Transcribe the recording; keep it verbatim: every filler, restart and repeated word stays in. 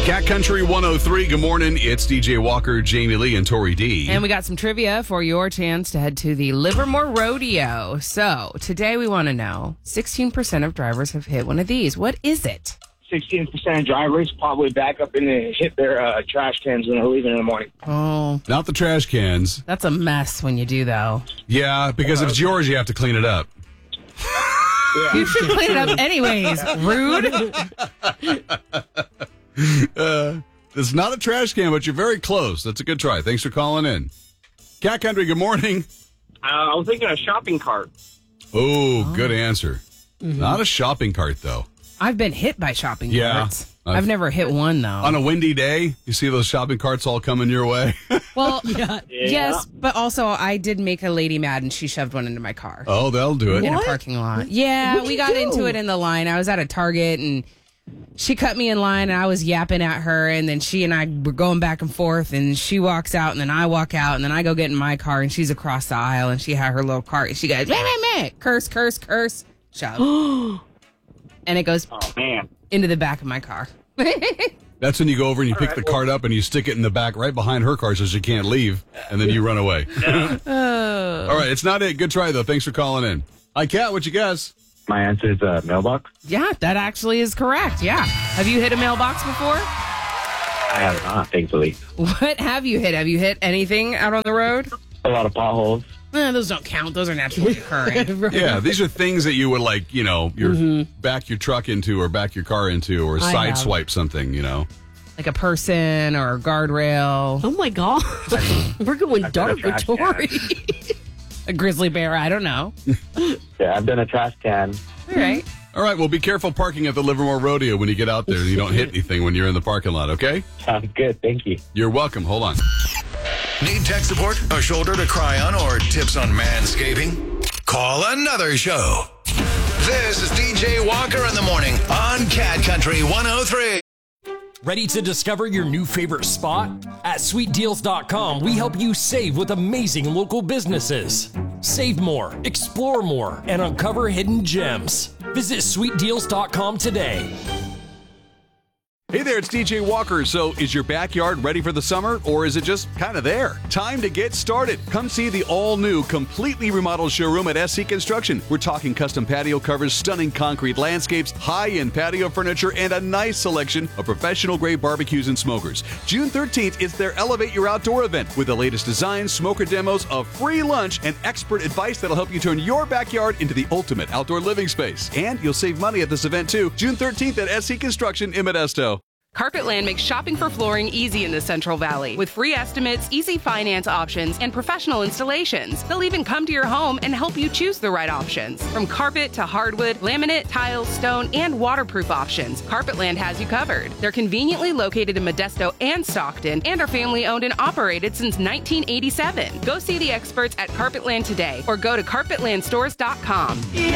Cat Country one oh three, good morning. It's D J Walker, Jamie Lee, and Tori D. And we got some trivia for your chance to head to the Livermore Rodeo. So today we want to know, sixteen percent of drivers have hit one of these. What is it? sixteen percent of drivers probably back up and hit their uh, trash cans when they're leaving in the morning. Oh, Not the trash cans. that's a mess when you do, though. Yeah, because if it's yours, you have to clean it up. Yeah. You should clean it up anyways. Rude. Uh, it's not a trash can, but you're very close. That's a good try. Thanks for calling in. Cat Country, good morning. Uh, I was thinking a shopping cart. Oh, good answer. Not a shopping cart, though. I've been hit by shopping Yeah. carts. I've- I've never hit one, though. On a windy day, you see those shopping carts all coming your way. Well, Yeah. yes, but also I did make a lady mad and she shoved one into my car. Oh, they'll do it. In a parking lot. Yeah, What'd we you got do? into it in the line. I was at a Target and she cut me in line and I was yapping at her and then she and I were going back and forth and she walks out and then I walk out and then I go get in my car and she's across the aisle and she had her little cart and she goes, meh, meh, meh, curse, curse, curse, shove. And it goes Oh, man. into the back of my car. That's when you go over and you pick right, the well- cart up and you stick it in the back right behind her car so she can't leave, and then you run away. All right, it's not it. Good try, though. Thanks for calling in. Hi, Kat. What you guess? My answer is uh, mailbox. Yeah, that actually is correct. Yeah. Have you hit a mailbox before? I have not, thankfully. What have you hit? Have you hit anything out on the road? A lot of potholes. Eh, those don't count. Those are naturally occurring. Yeah, these are things that you would like, you know, your Mm-hmm. back your truck into or back your car into or I have. sideswipe something, you know. Like a person or a guardrail. Oh my God. We're going dark with trash can. Tori. A grizzly bear. I don't know. Yeah, I've done a trash can. All right. All right, well, be careful parking at the Livermore Rodeo when you get out there and you don't hit anything when you're in the parking lot, okay? Sounds good. Thank you. You're welcome. Hold on. Need tech support, a shoulder to cry on, or tips on manscaping? Call another show. This is D J Walker in the morning on Cat Country one oh three. Ready to discover your new favorite spot? At sweet deals dot com, we help you save with amazing local businesses. Save more, explore more, and uncover hidden gems. Visit sweet deals dot com today. Hey there, it's D J Walker. So is your backyard ready for the summer, or is it just kind of there? Time to get started. Come see the all-new, completely remodeled showroom at S C Construction. We're talking custom patio covers, stunning concrete landscapes, high-end patio furniture, and a nice selection of professional-grade barbecues and smokers. June thirteenth is their Elevate Your Outdoor event with the latest designs, smoker demos, a free lunch, and expert advice that'll help you turn your backyard into the ultimate outdoor living space. And you'll save money at this event, too. June thirteenth at S C Construction in Modesto. Carpetland makes shopping for flooring easy in the Central Valley with free estimates, easy finance options, and professional installations. They'll even come to your home and help you choose the right options. From carpet to hardwood, laminate, tiles, stone, and waterproof options, Carpetland has you covered. They're conveniently located in Modesto and Stockton and are family owned and operated since nineteen eighty-seven. Go see the experts at Carpetland today or go to carpetland stores dot com.